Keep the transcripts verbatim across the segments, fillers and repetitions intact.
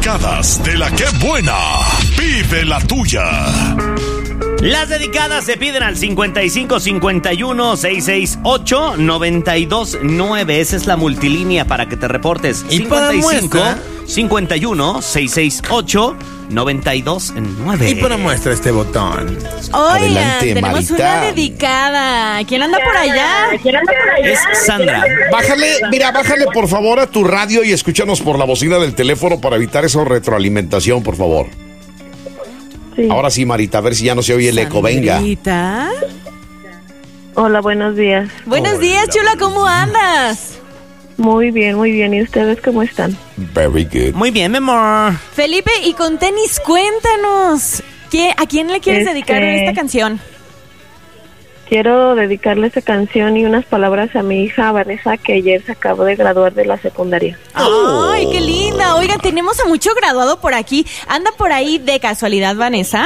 dedicadas de la que buena. Pide la tuya. Las dedicadas se piden al cincuenta y cinco cincuenta y uno sesenta y ocho noventa y dos nueve. Esa es la multilínea para que te reportes. ¿Y cincuenta y cinco para cincuenta y uno sesenta y ocho noventa y dos nueve. Y para muestra este botón. Oigan, Adelante, tenemos Marita. una dedicada. ¿Quién anda por allá? Es Sandra. Bájale, mira, bájale por favor a tu radio y escúchanos por la bocina del teléfono para evitar esa retroalimentación, por favor. Sí. Ahora sí, Marita, a ver si ya no se oye el eco, venga. Sandrita. Hola, buenos días. Buenos días, chula, ¿cómo andas? Muy bien, muy bien. ¿Y ustedes cómo están? Very good. Muy bien, mi amor. Felipe, y con tenis, cuéntanos. ¿qué, ¿A quién le quieres Este- dedicar esta canción? Quiero dedicarle esta canción y unas palabras a mi hija Vanessa, que ayer se acabó de graduar de la secundaria. ¡Ay, qué linda! Oigan, tenemos a mucho graduado por aquí. ¿Anda por ahí de casualidad, Vanessa?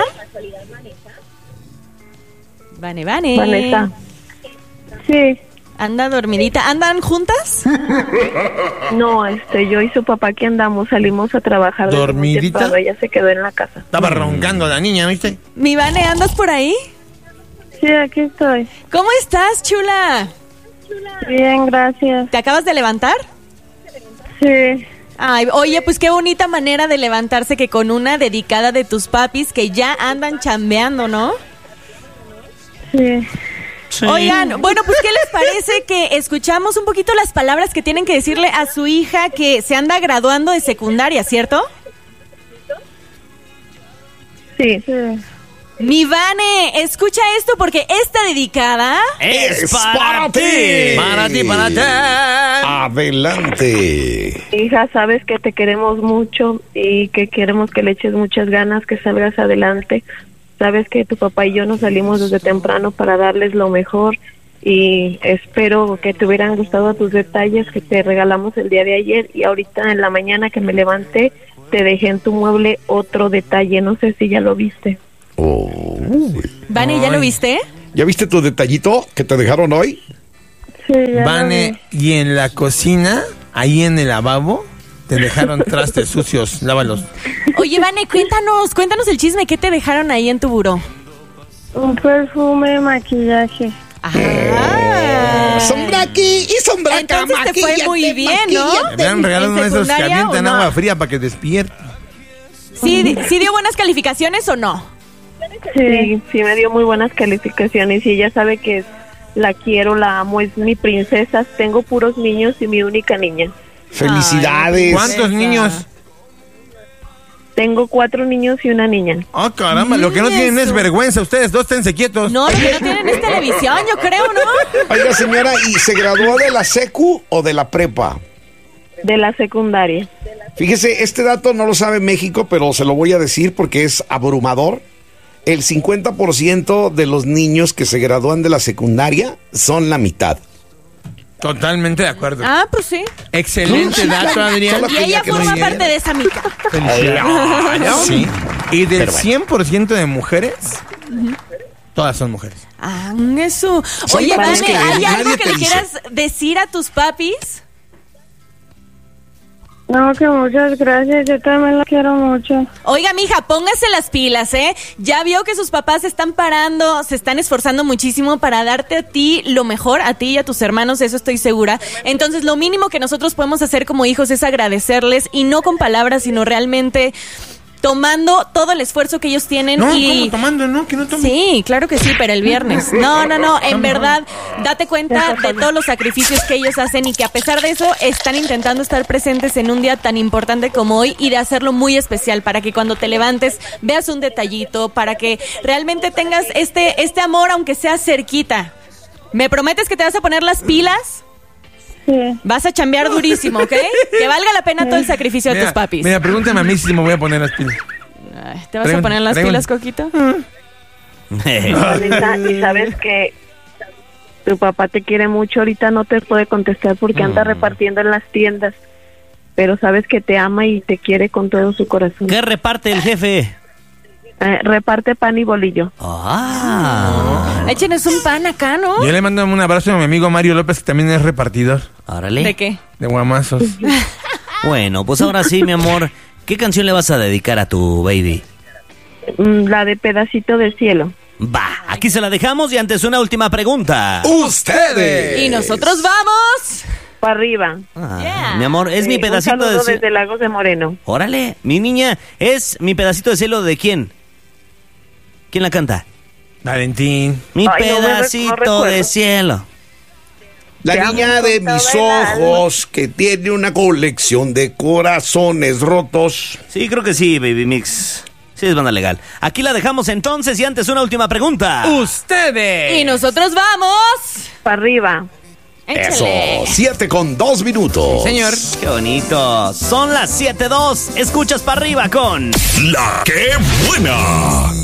Vane, Vane. Vanessa. Sí. ¿Anda dormidita? ¿Andan juntas? No, este, yo y su papá que andamos, salimos a trabajar. desde muy ¿Dormidita? temprano, ella se quedó en la casa. Estaba roncando la niña, ¿viste? Mi Vane, ¿andas por ahí? Sí, aquí estoy. ¿Cómo estás, chula? Bien, gracias. ¿Te acabas de levantar? Sí. Ay, oye, pues qué bonita manera de levantarse que con una dedicada de tus papis que ya andan chambeando, ¿no? Sí. Sí. Oigan, bueno, pues ¿qué les parece que escuchamos un poquito las palabras que tienen que decirle a su hija que se anda graduando de secundaria, ¿cierto? Sí. Sí. Mi Vane, escucha esto porque esta dedicada... Es Es para para ti. ti. Para ti, para ti. Adelante. Hija, sabes que te queremos mucho y que queremos que le eches muchas ganas, que salgas adelante. Sabes que tu papá y yo nos salimos desde temprano para darles lo mejor y espero que te hubieran gustado tus detalles que te regalamos el día de ayer, y ahorita en la mañana que me levanté te dejé en tu mueble otro detalle, no sé si ya lo viste. Oh. Vane, ¿ya Ay. lo viste? ¿Ya viste tu detallito que te dejaron hoy? Sí, ya lo Vane, y en la cocina, ahí en el lavabo, te dejaron trastes sucios. Lávalos. Oye, Vane, cuéntanos, cuéntanos el chisme. ¿Qué te dejaron ahí en tu buró? vi. Un perfume, maquillaje. Ah. Sombra aquí y sombra acá. Entonces te fue muy bien, ¿no? Me han regalado ¿En uno de esos que secundaria avientan o no? agua fría para que despierte. ¿Sí, ¿Sí dio buenas calificaciones o no? Sí, sí me dio muy buenas calificaciones y ella sabe que la quiero, la amo, es mi princesa. Tengo puros niños y mi única niña. Felicidades. ¿Cuántos Esa. niños? Tengo cuatro niños y una niña. Oh, caramba, lo que no Mira tienen es eso. vergüenza. Ustedes dos esténse quietos. No, lo que no tienen es televisión, yo creo, ¿no? Oiga, señora, ¿y se graduó de la secu o de la prepa? De la secundaria. Fíjese, este dato no lo sabe México, pero se lo voy a decir porque es abrumador. El cincuenta por ciento de los niños que se gradúan de la secundaria son la mitad. Totalmente de acuerdo. Ah, pues sí. Excelente dato, Adrián. Solo Y ella que forma muy bien. parte de esa mitad. Felicidades. Sí. Y del Pero bueno. cien por ciento de mujeres, todas son mujeres. Ah, eso. Son Oye, papás Vane, que ¿hay nadie algo que te le dice. quieras decir a tus papis? No, que muchas gracias, yo también la quiero mucho. Oiga, mija, póngase las pilas, ¿eh? Ya vio que sus papás se están parando, se están esforzando muchísimo para darte a ti lo mejor, a ti y a tus hermanos, eso estoy segura. Entonces, lo mínimo que nosotros podemos hacer como hijos es agradecerles, y no con palabras, sino realmente tomando todo el esfuerzo que ellos tienen. No, y ¿cómo tomando? No, que no tomen. Sí, claro que sí, pero el viernes. No, no, no, en verdad, date cuenta de todos los sacrificios que ellos hacen y que a pesar de eso están intentando estar presentes en un día tan importante como hoy y de hacerlo muy especial para que cuando te levantes veas un detallito, para que realmente tengas este, este amor aunque sea cerquita. ¿Me prometes que te vas a poner las pilas? Sí. Vas a chambear durísimo, ¿ok? Que valga la pena todo el sacrificio de Mira, tus papis. mira, pregúntame a mí si me voy a poner las pilas. Ay, ¿te vas a Pregun- poner las pregun- pilas, Coquito? Vanessa, y sabes que tu papá te quiere mucho, ahorita no te puede contestar porque anda repartiendo en las tiendas, pero sabes que te ama y te quiere con todo su corazón. ¿Qué reparte el jefe? Eh, reparte pan y bolillo. Ah, Échenos un pan acá, ¿no? Yo le mando un abrazo a mi amigo Mario López, que también es repartidor órale. ¿De qué? de guamazos. Bueno, pues ahora sí, mi amor. ¿Qué canción le vas a dedicar a tu baby? Mm, La de Pedacito de Cielo. Va, aquí se la dejamos y antes una última pregunta. ¡Ustedes! Y nosotros vamos. Para arriba. Ah, Yeah. Mi amor, es Eh, mi pedacito un saludo de cielo. desde Lagos de Moreno. Órale, mi niña, es mi pedacito de cielo de quién? ¿Quién la canta? Valentín. Mi Ay, no me re- no pedacito recuerdo. de cielo. La Te amo niña con de toda mis el alma. ojos que tiene una colección de corazones rotos. Sí, creo que sí, Baby Mix. Sí, es banda legal. Aquí la dejamos entonces y antes una última pregunta. ¡Ustedes! Y nosotros vamos. Para arriba. Eso, Échale. siete con dos minutos. Señor. Qué bonito. Son las siete dos. Escuchas para arriba con... La que buena.